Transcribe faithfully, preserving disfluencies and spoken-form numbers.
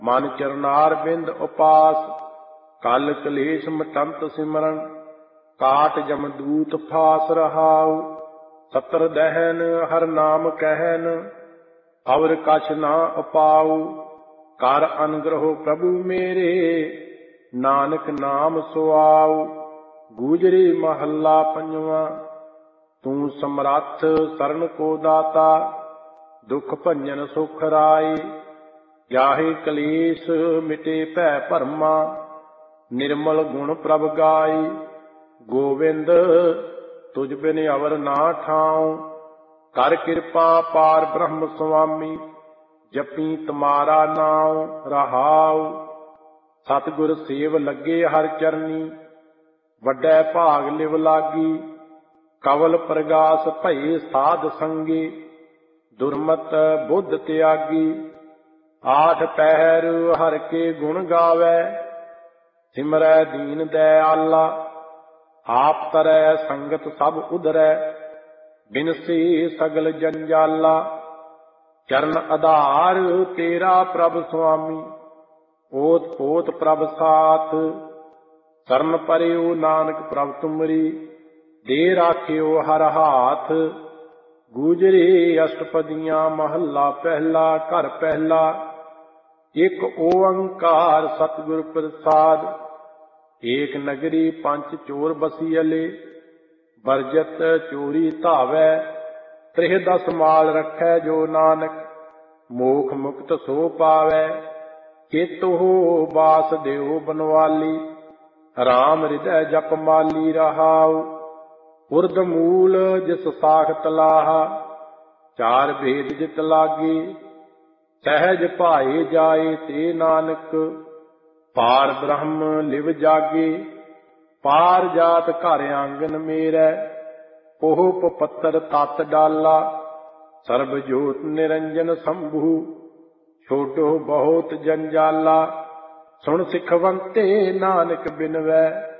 ਮਨ ਚਰਨਾਰ ਬਿੰਦ ਉਪਾਸ, ਕਲ ਕਲੇਸ਼ ਮਟੰਤ ਸਿਮਰਨ, ਕਾਟ ਜਮਦੂਤ ਫਾਸ ਰਹਾਉ। ਸਤਰ ਦਹਿਨ ਹਰ ਨਾਮ ਕਹਿਨ, ਅਵਰ ਕਛ ਨਾ ਉਪਾਉ। ਕਰ ਅਨਗ੍ਰਹ ਪ੍ਰਭੂ ਮੇਰੇ, ਨਾਨਕ ਨਾਮ ਸੁਆਉ। ਗੂਜਰੀ ਮਹੱਲਾ ਪੰਜਵਾਂ। ਤੂੰ ਸਮਰੱਥ ਸਰਨ ਕੋ ਦਾਤਾ, ਦੁਖ ਭੰਜਨ ਸੁਖ ਰਾਏ। ਜਾਹੇ ਕਲੇਸ਼ ਮਿਟੇ ਭੈ ਭਰਮਾ, ਨਿਰਮਲ ਗੁਣ ਪ੍ਰਭ ਗਾਏ। ਗੋਵਿੰਦ ਤੁਝ ਬਿਨ ਅਵਰ ਨਾ ਠਾਉ, ਕਰ ਕਿਰਪਾ ਪਾਰ ਬ੍ਰਹਮ ਸੁਆਮੀ। ਜਪੀ ਤੁਮਾਰਾ ਨਾਉ ਰਹਾਉ। ਸਤਿਗੁਰ ਸੇਵ ਲੱਗੇ ਹਰ ਚਰਨੀ, ਵੱਡੈ ਭਾਗ ਲਿਵ ਲਾਗੀ। ਕਵਲ ਪ੍ਰਗਾਸ ਭਏ ਸਾਧ ਸੰਗੀ, ਦੁਰਮਤ ਬੁੱਧ ਤਿਆਗੀ। ਆਠ ਪਹਿਰ ਹਰ ਕੇ ਗੁਣ ਗਾਵੈ, ਸਿਮਰੈ ਦੀਨ ਦਇਆਲਾ। ਆਪ ਤਰੈ ਸੰਗਤ ਸਭ ਉਧਰੈ, ਬਿਨਸੀ ਸਗਲ ਜੰਜਾਲਾ। ਚਰਨ ਆਧਾਰ ਤੇਰਾ ਪ੍ਰਭ ਸੁਆਮੀ, ਓਤ ਪੋਤ ਪ੍ਰਭ ਸਾਥ। ਸਰਨ ਪਰਿਉ ਨਾਨਕ ਪ੍ਰਭ ਤੁਮਰੀ, ਦੇ ਰਾਖਿਓ ਹਰ ਹਾਥ। ਗੂਜਰੀ ਅਸ਼ਟਪਦੀਆਂ ਮਹੱਲਾ ਪਹਿਲਾ। ਘਰ ਪਹਿਲਾ। ਇਕ ਓੰਕਾਰ ਸਤਿਗੁਰ ਪ੍ਰਸਾਦ, ਏਕ ਨਗਰੀ ਪੰਚ ਚੋਰ ਬਸੀਅਲੇ। ਵਰਜਤ ਚੋਰੀ ਧਾਵੈ, ਤ੍ਰਿਹ ਦਸ ਮਾਲ ਰੱਖੈ ਜੋ ਨਾਨਕ। ਮੋਖ ਮੁਕਤ ਸੋ ਪਾਵੈ, ਚੇਤੋ ਬਾਸ ਦਿਓ ਬਨਵਾਲੀ। ਰਾਮ ਹਿਰਦੈ ਜਪ ਮਾਲੀ ਰਹਾਉ। ਉਰਧ ਮੂਲ ਜਿਸ ਸਾਖ ਤਲਾਹਾ, ਚਾਰ ਭੇਦ ਜਿਤ ਲਾਗੀ। ਸਹਿਜ ਭਾਏ ਜਾਏ ਤੇ ਨਾਨਕ, ਪਾਰ ਬ੍ਰਹਮ ਲਿਵ ਜਾਗੇ। ਪਾਰ ਜਾਤ ਘਰ ਆਂਗਨ ਮੇਰੈ, ਉਹ ਪਪੱਤਰ ਤਤ ਡਾਲਾ। ਸਰਬ ਜੋਤ ਨਿਰੰਜਨ ਸੰਭੂ, ਛੋਟੋ ਬਹੁਤ ਜੰਜਾਲਾ। ਸੁਣ ਸਿਖਵੰਤੇ ਨਾਨਕ ਬਿਨਵੈ,